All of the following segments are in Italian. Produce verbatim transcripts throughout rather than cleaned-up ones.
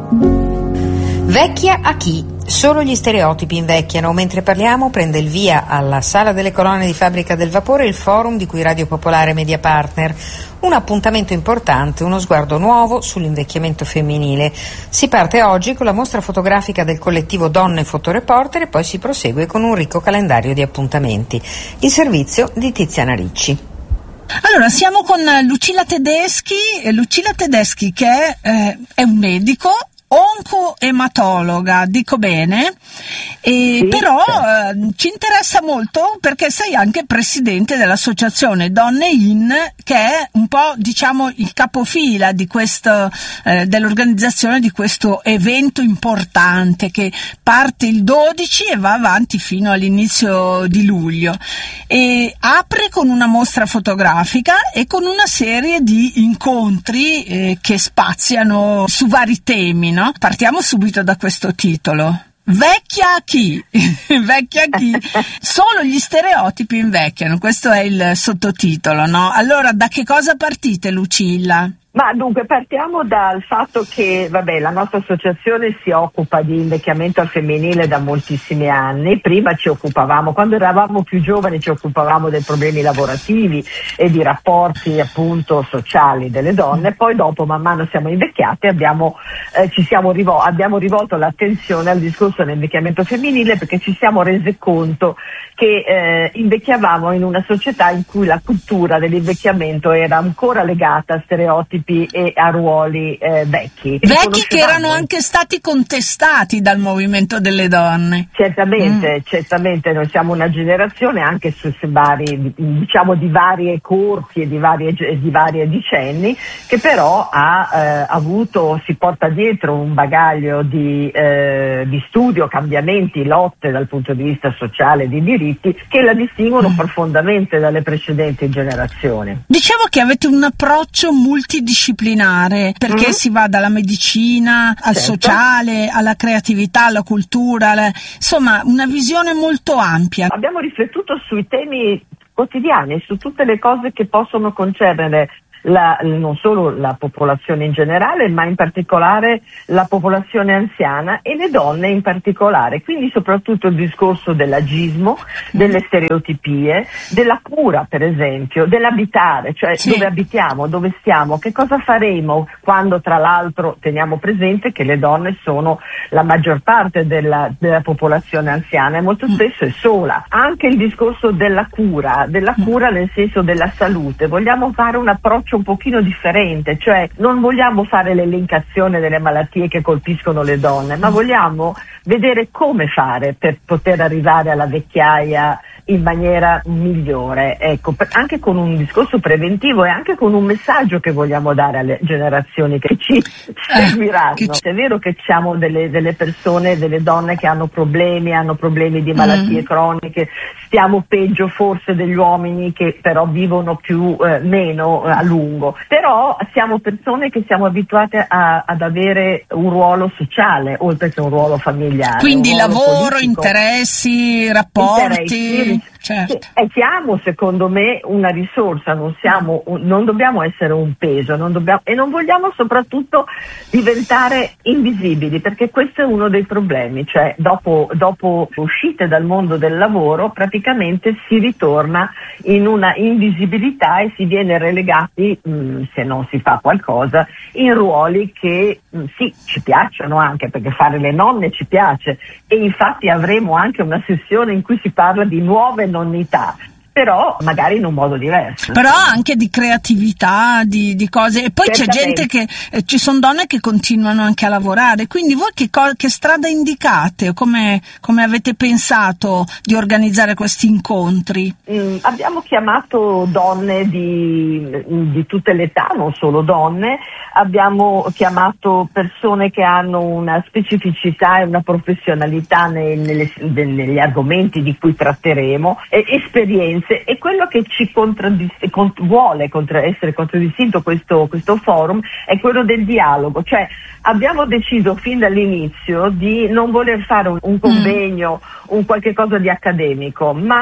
Vecchia a chi? Solo gli stereotipi invecchiano. Mentre parliamo prende il via alla Sala delle Colonne di Fabbrica del Vapore il forum di cui Radio Popolare è media partner. Un appuntamento importante, uno sguardo nuovo sull'invecchiamento femminile. Si parte oggi con la mostra fotografica del collettivo Donne Fotoreporter e poi si prosegue con un ricco calendario di appuntamenti. Il servizio di Tiziana Ricci. Allora, siamo con Lucilla Tedeschi, Lucilla Tedeschi che è, eh, è un medico, oncoematologa, dico bene, e sì, però certo. eh, ci interessa molto perché sei anche presidente dell'associazione Donne In, che è un po', diciamo, il capofila di questo, eh, dell'organizzazione di questo evento importante che parte il dodici e va avanti fino all'inizio di luglio, e apre con una mostra fotografica e con una serie di incontri eh, che spaziano su vari temi, no? Partiamo subito da questo titolo. Vecchia a chi? Vecchia a chi? Solo gli stereotipi invecchiano, questo è il sottotitolo, no? Allora, da che cosa partite, Lucilla? Ma dunque partiamo dal fatto che vabbè, la nostra associazione si occupa di invecchiamento al femminile da moltissimi anni. Prima ci occupavamo, quando eravamo più giovani, ci occupavamo dei problemi lavorativi e di rapporti appunto sociali delle donne. Poi dopo, man mano siamo invecchiate, abbiamo, eh, ci siamo rivol- abbiamo rivolto l'attenzione al discorso dell'invecchiamento femminile, perché ci siamo rese conto che eh, invecchiavamo in una società in cui la cultura dell'invecchiamento era ancora legata a stereotipi e a ruoli eh, vecchi. Vecchi che erano anche stati contestati dal movimento delle donne. Certamente, mm. certamente noi siamo una generazione anche su, su vari, diciamo di varie corti e di varie, di varie decenni, che però ha eh, avuto, si porta dietro un bagaglio di, eh, di studio, cambiamenti, lotte dal punto di vista sociale e di diritti che la distinguono mm. profondamente dalle precedenti generazioni. Dicevo che avete un approccio multidisciplinare perché mm. si va dalla medicina al certo. sociale, alla creatività, alla cultura, alla... insomma una visione molto ampia. Abbiamo riflettuto sui temi quotidiani, su tutte le cose che possono concernere La, non solo la popolazione in generale, ma in particolare la popolazione anziana e le donne in particolare, quindi soprattutto il discorso dell'agismo, delle stereotipie, della cura per esempio, dell'abitare, cioè sì. dove abitiamo, dove stiamo, che cosa faremo quando tra l'altro teniamo presente che le donne sono la maggior parte della, della popolazione anziana e molto spesso è sola. Anche il discorso della cura, della cura nel senso della salute, vogliamo fare un approccio un pochino differente, cioè non vogliamo fare l'elencazione delle malattie che colpiscono le donne, ma vogliamo vedere come fare per poter arrivare alla vecchiaia in maniera migliore, ecco, anche con un discorso preventivo e anche con un messaggio che vogliamo dare alle generazioni che ci seguiranno. Eh, che... È vero che siamo delle, delle persone, delle donne che hanno problemi, hanno problemi di malattie mm. croniche, stiamo peggio forse degli uomini che però vivono più eh, meno eh, a lungo, però siamo persone che siamo abituate a, ad avere un ruolo sociale oltre che un ruolo familiare. Quindi ruolo lavoro, politico. interessi, rapporti. Interessi. Certo. E siamo secondo me una risorsa, non, siamo, non dobbiamo essere un peso, non dobbiamo, e non vogliamo soprattutto diventare invisibili, perché questo è uno dei problemi, cioè dopo, dopo uscite dal mondo del lavoro praticamente si ritorna in una invisibilità e si viene relegati, mh, se non si fa qualcosa, in ruoli che mh, sì, ci piacciono anche, perché fare le nonne ci piace, e infatti avremo anche una sessione in cui si parla di nuove nonnità, però magari in un modo diverso. Però anche di creatività, di, di cose, e poi Certamente. C'è gente che, eh, ci sono donne che continuano anche a lavorare, quindi voi che, co- che strada indicate, come, come avete pensato di organizzare questi incontri? Mm, abbiamo chiamato donne di, di tutte le età, non solo donne, abbiamo chiamato persone che hanno una specificità e una professionalità nei, nelle, negli argomenti di cui tratteremo, e esperienze. E quello che ci contraddis- cont- vuole contra- essere contraddistinto questo, questo forum è quello del dialogo, cioè abbiamo deciso fin dall'inizio di non voler fare un, un convegno, mm. un qualche cosa di accademico, ma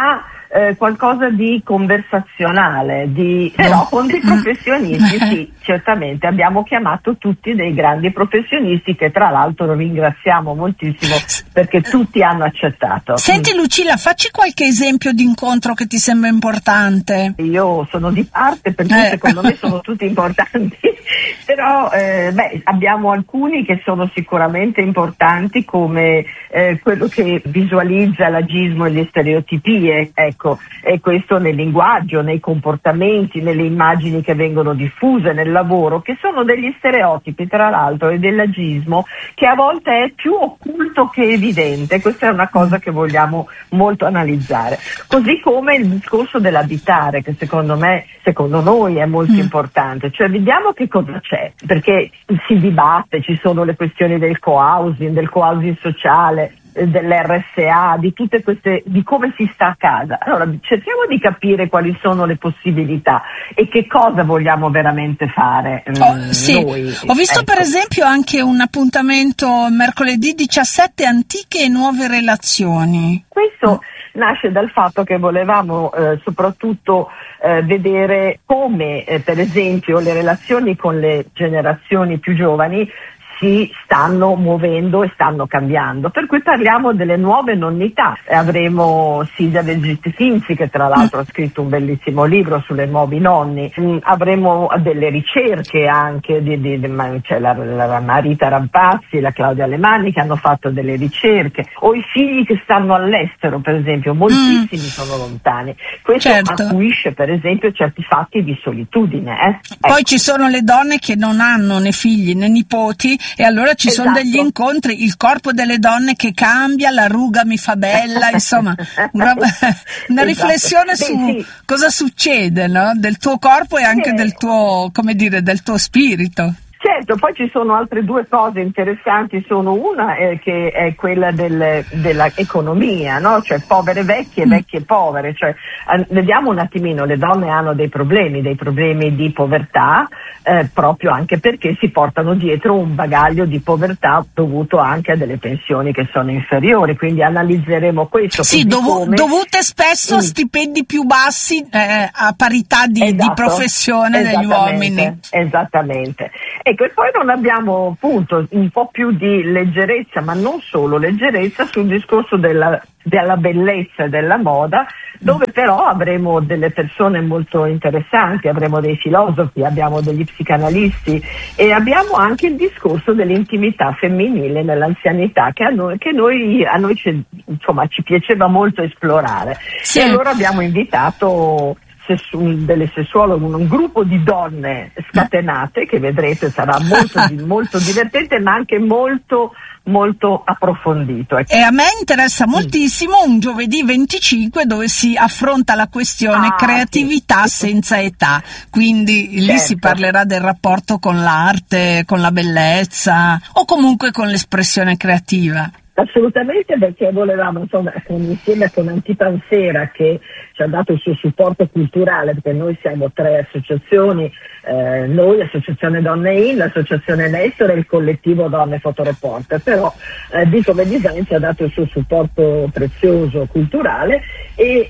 eh, qualcosa di conversazionale, di, però con dei professionisti, sì, certamente abbiamo chiamato tutti dei grandi professionisti che tra l'altro ringraziamo moltissimo perché tutti hanno accettato. Senti Lucilla, facci qualche esempio di incontro che ti sembra importante. Io sono di parte, per cui eh. secondo me sono tutti importanti, però eh, beh, abbiamo alcuni che sono sicuramente importanti, come eh, quello che visualizza l'agismo e le stereotipie, ecco, e questo nel linguaggio, nei comportamenti, nelle immagini che vengono diffuse nel lavoro, che sono degli stereotipi tra l'altro e dell'agismo che a volte è più occulto che evidente. Questa è una cosa che vogliamo molto analizzare, così come il discorso dell'abitare, che secondo me, secondo noi è molto mm. importante, cioè vediamo che cosa c'è, perché si dibatte, ci sono le questioni del co-housing, del co-housing sociale, dell'erre esse a, di tutte queste, di come si sta a casa. Allora cerchiamo di capire quali sono le possibilità e che cosa vogliamo veramente fare. Oh, mh, sì. noi. Ho visto ecco. per esempio anche un appuntamento mercoledì diciassette, antiche e nuove relazioni. Questo mm. nasce dal fatto che volevamo eh, soprattutto eh, vedere come eh, per esempio le relazioni con le generazioni più giovani si stanno muovendo e stanno cambiando, per cui parliamo delle nuove nonnità. Avremo Silvia Del Gistifinzi, che tra l'altro ha scritto un bellissimo libro sulle nuovi nonni, mm, avremo delle ricerche anche di, di, di c'è la, la Marita Rampazzi, la Claudia Alemani che hanno fatto delle ricerche, o i figli che stanno all'estero, per esempio, moltissimi mm. sono lontani. Questo certo. acuisce per esempio certi fatti di solitudine. Eh? Poi ecco. ci sono le donne che non hanno né figli né nipoti, e allora ci esatto. sono degli incontri, il corpo delle donne che cambia, la ruga mi fa bella, insomma una, una esatto. riflessione su Beh, sì. cosa succede, no? Del tuo corpo e anche sì. del tuo, come dire, del tuo spirito. Certo, poi ci sono altre due cose interessanti, sono una eh, che è quella del, della economia, no? Cioè povere vecchie e vecchie povere, cioè eh, vediamo un attimino, le donne hanno dei problemi, dei problemi di povertà, eh, proprio anche perché si portano dietro un bagaglio di povertà dovuto anche a delle pensioni che sono inferiori, quindi analizzeremo questo. Sì, dovu- come... dovute spesso a mm. stipendi più bassi eh, a parità di, esatto, di professione degli uomini. Esattamente. Ecco, e poi non abbiamo appunto un po' più di leggerezza, ma non solo leggerezza, sul discorso della, della bellezza e della moda, dove però avremo delle persone molto interessanti, avremo dei filosofi, abbiamo degli psicanalisti e abbiamo anche il discorso dell'intimità femminile nell'anzianità che a noi, che noi, a noi ci, insomma, ci piaceva molto esplorare. Sì. E allora abbiamo invitato delle sessuologhe, un gruppo di donne scatenate che vedrete sarà molto, molto divertente ma anche molto molto approfondito. Ecco. E a me interessa moltissimo un giovedì venticinque dove si affronta la questione ah, creatività sì. senza età, quindi lì certo. si parlerà del rapporto con l'arte, con la bellezza o comunque con l'espressione creativa. Assolutamente, perché volevamo, insomma, insieme con Antipansera che ci ha dato il suo supporto culturale, perché noi siamo tre associazioni, eh, noi, l'Associazione Donne In, l'Associazione Nestor e il collettivo Donne Fotoreporter, però eh, di Come Design ci ha dato il suo supporto prezioso culturale e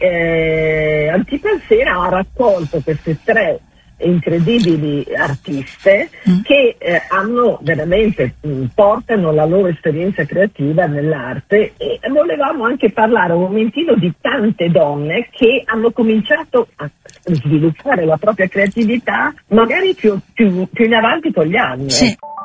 eh, Antipansera ha raccolto queste tre incredibili artiste mm. che eh, hanno veramente mh, portano la loro esperienza creativa nell'arte e volevamo anche parlare un momentino di tante donne che hanno cominciato a sviluppare la propria creatività magari più, più, più in avanti con gli anni. Sì.